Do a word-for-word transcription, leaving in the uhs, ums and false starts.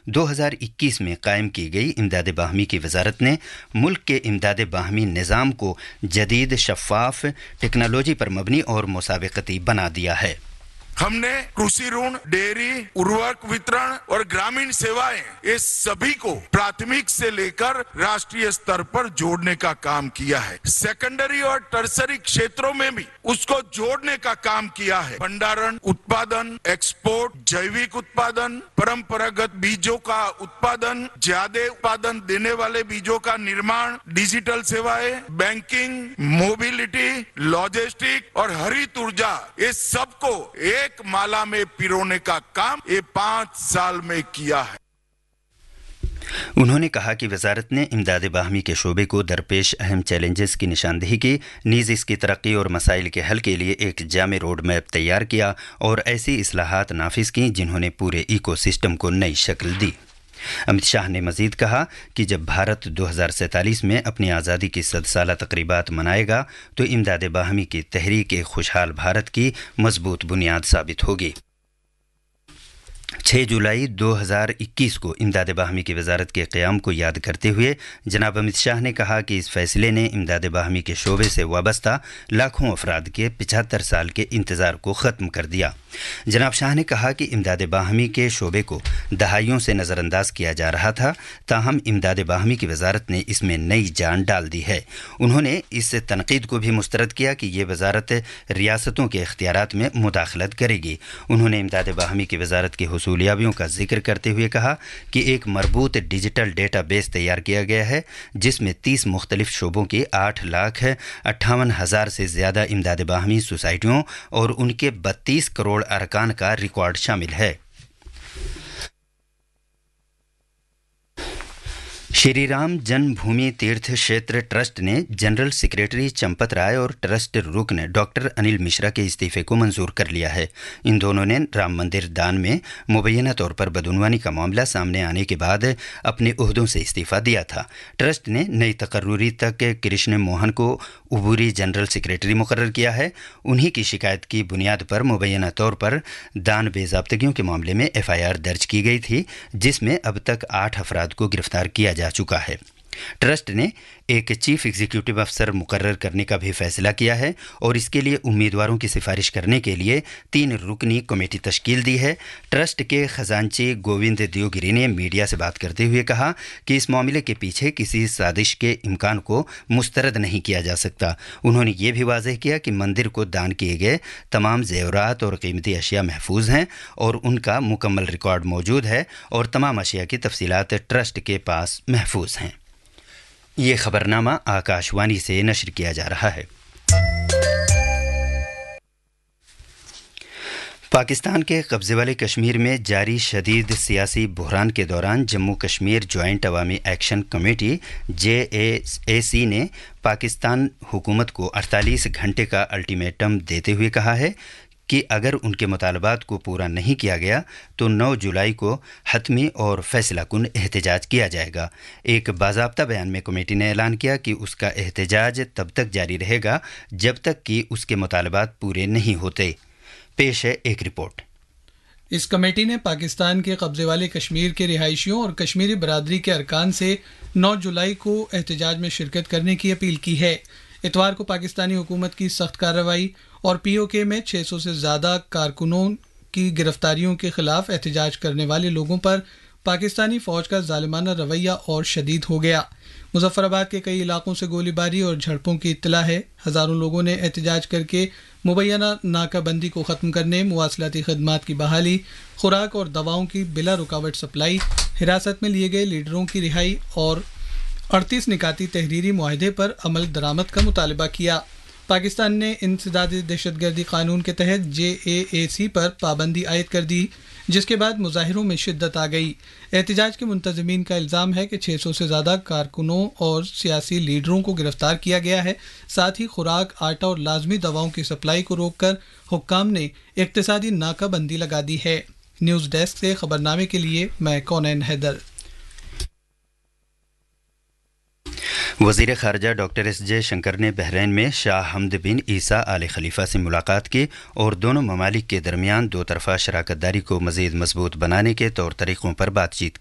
دو ہزار اکیس میں قائم کی گئی امداد باہمی کی وزارت نے ملک کے امداد باہمی نظام کو جدید، شفاف، ٹیکنالوجی پر مبنی اور مسابقتی بنا دیا ہے۔ ہم نے کෘषि ऋण, डेयरी, उर्वरक वितरण और ग्रामीण सेवाएं ये सभी को प्राथमिक से लेकर राष्ट्रीय स्तर पर जोड़ने का काम किया है। सेकेंडरी और टर्सरी क्षेत्रों में भी उसको जोड़ने का काम किया है। भंडारण, उत्पादन, एक्सपोर्ट, जैविक उत्पादन, परंपरागत बीजों का उत्पादन, ज्यादा उत्पादन देने वाले बीजों का निर्माण, डिजिटल सेवाएं, बैंकिंग, मोबिलिटी, लॉजिस्टिक और हरित ऊर्जा, ये सबको एक एक माला में पिरोने का काम ये पांच साल में किया है। उन्होंने कहा कि वजारत ने इमदाद बाहमी के शोबे को दरपेश अहम चैलेंजेस की निशानदेही की, नीज़ इसकी तरक्की और मसाइल के हल के लिए एक जामे रोड मैप तैयार किया और ऐसी इस्लाहात नाफिज की जिन्होंने पूरे इको सिस्टम को नई शक्ल दी। अमित शाह ने मजीद कहा कि जब भारत दो हज़ार सैंतालीस में अपनी आज़ादी की सद साला तकरीबात मनाएगा तो इमदाद बाहमी की तहरीक एक खुशहाल भारत की मजबूत बुनियाद साबित होगी। छह जुलाई दो हज़ार इक्कीस को इमदाद बाहमी की वजारत के क़याम को याद करते हुए जनाब अमित शाह ने कहा कि इस फैसले ने इमदाद बाहमी के शोबे से वाबस्ता लाखों अफराद के पचहत्तर साल के इंतज़ार को ख़त्म कर दिया। जनाब शाह ने कहा कि इमदाद बाहमी के शोबे को दहाइयों से नज़रअंदाज किया जा रहा था, ताहम इमदाद बाहमी की वजारत ने इसमें नई जान डाल दी है। उन्होंने इस तनकीद को भी मुस्तरद किया कि ये वजारत रियासतों के इख्तियारात में मुदाखलत करेगी। उन्होंने इमदाद बाहमी की वजारत की हुसूलियाबियों का जिक्र करते हुए कहा कि एक मरबूत डिजिटल डेटा बेस तैयार किया गया है जिसमें तीस मुख्तलिफ शोबों की आठ लाख अट्ठावन हज़ार से ज़्यादा इमदाद बाहमी सोसाइटियों और उनके बत्तीस करोड़ अरकान का रिकॉर्ड शामिल है। श्री राम जन्मभूमि तीर्थ क्षेत्र ट्रस्ट ने जनरल सेक्रेटरी चंपत राय और ट्रस्ट रुकन डॉक्टर अनिल मिश्रा के इस्तीफे को मंजूर कर लिया है। इन दोनों ने राम मंदिर दान में मुबैना तौर पर बदउनवानी का मामला सामने आने के बाद अपने ओहदों से इस्तीफा दिया था। ट्रस्ट ने नई तकर्रुरी तक कृष्ण मोहन को उबूरी जनरल सेक्रेटरी मुकर्रर किया है। उन्हीं की शिकायत की बुनियाद पर मुबैना तौर पर दान बेज़ाब्तगियों के मामले में एफ आई आर दर्ज की गई थी, जिसमें अब तक आठ अफराद को गिरफ्तार किया जा चुका है। ट्रस्ट ने एक चीफ एग्जीक्यूटिव अफसर मुकर्रर करने का भी फैसला किया है और इसके लिए उम्मीदवारों की सिफारिश करने के लिए तीन रुकनी कमेटी तश्कील दी है। ट्रस्ट के खजांची गोविंद दियोगिरी ने मीडिया से बात करते हुए कहा कि इस मामले के पीछे किसी साजिश के इम्कान को मुस्तरद नहीं किया जा सकता। उन्होंने ये भी वाज़ेह किया कि मंदिर को दान किए गए तमाम ज़ेवरात और कीमती अशिया महफूज हैं और उनका मुकम्मल रिकॉर्ड मौजूद है और तमाम अशिया की तफसीलात ट्रस्ट के पास महफूज हैं। ये खबरनामा आकाशवाणी से नशर किया जा रहा है। पाकिस्तान के कब्ज़े वाले कश्मीर में जारी शदीद सियासी बहरान के दौरान जम्मू कश्मीर जॉइंट अवामी एक्शन कमेटी जे ए सी ने पाकिस्तान हुकूमत को अड़तालीस घंटे का अल्टीमेटम देते हुए कहा है कि अगर उनके मुतालबात को पूरा नहीं किया गया तो नौ जुलाई को हतमी और फैसला कुन एहतजाज किया जाएगा। एक बाज़ाब्ता बयान में कमेटी ने ऐलान किया कि उसका एहतजाज तब तक जारी रहेगा जब तक कि उसके मुतालबात पूरे नहीं होते। पेश है एक रिपोर्ट। इस कमेटी ने पाकिस्तान के कब्जे वाले कश्मीर के रिहायशियों और कश्मीरी बरादरी के अरकान से नौ जुलाई को एहतजाज में शिरकत करने की अपील की है। इतवार को पाकिस्तानी हुकूमत की सख्त कार्रवाई और पी ओ के में छह सौ से ज़्यादा कारकुनों की गिरफ्तारियों के खिलाफ एहतजाज करने वाले लोगों पर पाकिस्तानी फ़ौज का ज़ालिमाना रवैया और शदीद हो गया। मुजफ्फराबाद के कई इलाकों से गोलीबारी और झड़पों की इत्तला है। हज़ारों लोगों ने एहतजाज करके मुबैना नाकाबंदी को ख़त्म करने, मुवासलाती खदमात की बहाली, खुराक और दवाओं की बिला रुकावट सप्लाई, हिरासत में लिए गए लीडरों की रिहाई और अड़तीस निकाती तहरीरी मुआहदे पर अमल दरामद का मुतालबा किया। पाकिस्तान ने इंसदादी दहशतगर्दी कानून के तहत जे ए ए सी पर पाबंदी आयद कर दी, जिसके बाद मुजाहिरों में शिद्दत आ गई। एहतजाज के मुंतज़मीन का इल्ज़ाम है कि छह सौ से ज़्यादा कारकुनों और सियासी लीडरों को गिरफ्तार किया गया है। साथ ही खुराक, आटा और लाजमी दवाओं की सप्लाई को रोककर हुक्काम ने इक़्तिसादी नाकाबंदी लगा दी है। न्यूज़ डेस्क से खबरनामे के लिए मैं कौनैन हैदर। वज़ीर ख़ारजा डॉक्टर एस जे शंकर ने बहरीन में शाह हमद बिन ईसा आल खलीफा से मुलाकात की और दोनों ममालिक के दरमियान दो तरफ़ा शराकत दारी को मज़ीद मजबूत बनाने के तौर तरीक़ों पर बातचीत